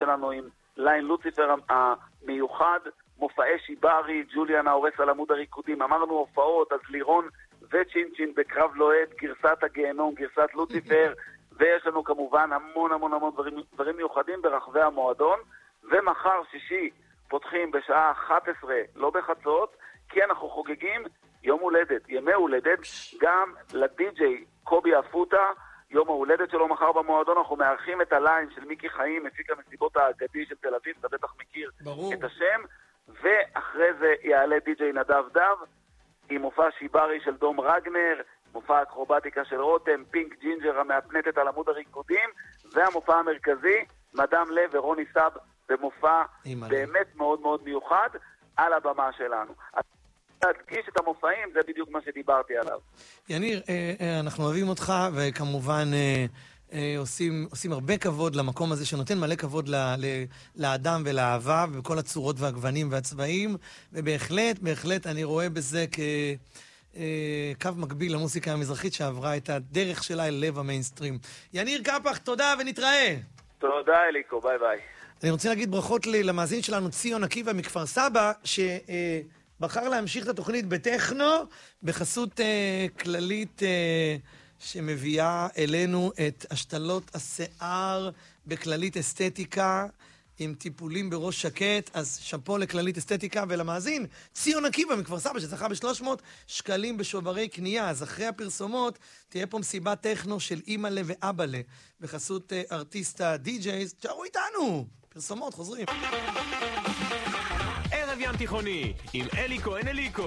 שלנו עם ליין לוציפר המיוחד, מופעי שיברי, ג'וליאן ההורס על עמוד הריקודים, אמרנו הופעות, אז לירון וצ'ינצ'ין בקרב לוהד, גרסת הגיהנום, גרסת לוציפר, ויש לנו כמובן המון המון המון דברים מיוחדים ברחבי המועדון, ומחר שישי פותחים בשעה 11, לא בחצות, כי אנחנו חוגגים יום הולדת, ימי הולדת, גם לדי-ג'יי קובי אפוטה, יום ההולדת שלו מחר במועדון, אנחנו מארחים את הליין של מיקי חיים, מפיק המסיבות האגדי של תל אביב, אתה בטח מכיר ברור. את השם, ואחרי זה יעלה די-ג'יי נדב דב, עם מופע שיברי של דום רגנר, מופע אקרובטיקה של רותם, פינק ג'ינג'ר המאפנטת על עמוד הריקודים, והמופע המרכזי, מדאם לב ורוני סאב, במופע באמת מאוד מאוד מיוחד על הבמה שלנו. להדגיש את המופעים, זה בדיוק מה שדיברתי עליו. יניר, אנחנו אוהבים אותך, וכמובן עושים הרבה כבוד למקום הזה, שנותן מלא כבוד לאדם ולאהבה, בכל הצורות והגוונים והצבעים, ובהחלט, בהחלט אני רואה בזה קו מקביל למוסיקה המזרחית, שעברה את הדרך שלה אל לב המיינסטרים. יניר קפח, תודה ונתראה. תודה אליקו, ביי ביי. אני רוצה להגיד ברכות למאזין שלנו, ציון עקיבא מכפר סבא, בחר להמשיך את התוכנית בטכנו, בחסות כללית שמביאה אלינו את השתלות השיער בכללית אסתטיקה, עם טיפולים בראש שקט. אז שפו לכללית אסתטיקה ולמאזין, ציון עקיבא מכפר סבא, שזכה ב300 שקלים בשוברי קנייה. אז אחרי הפרסומות תהיה פה מסיבת טכנו של אימא'לה ואבא'לה, בחסות ארטיסטה די-ג'ייז. תשארו איתנו, פרסומות, חוזרים. ערב ים תיכוני עם אליקו אליקו.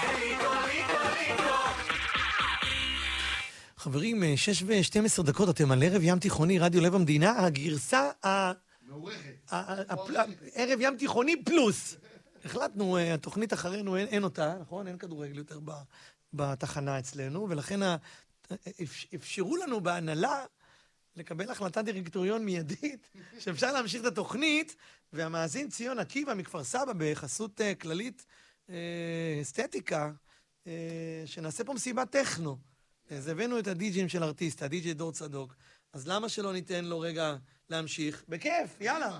חברים, 6:12, אתם על ערב ים תיכוני, רדיו לב המדינה, הגרסה ערב ים תיכוני פלוס. החלטנו, התוכנית אחרינו אין אותה, נכון? אין כדורגל יותר בתחנה אצלנו, ולכן אפשרו לנו בהנהלה לקבל החלטת דירקטוריון מיידית, שאפשר להמשיך את התוכנית, והמאזין ציון עקיבא מכפר סבא בחסות כללית אסתטיקה, שנעשה פה מסיבת טכנו. אז הבאנו את הדי-ג'ים של ארטיסט, הדי-ג'י דור צדוק. אז למה שלא ניתן לו רגע להמשיך? בכיף, יאללה.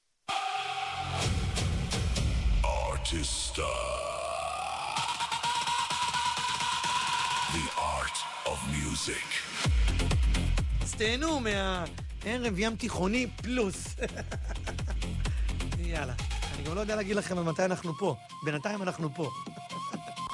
Artista. The art of music. תהנו מהערב ים תיכוני פלוס. יאללה. אני גם לא יודע להגיד לכם על מתי אנחנו פה. בינתיים אנחנו פה.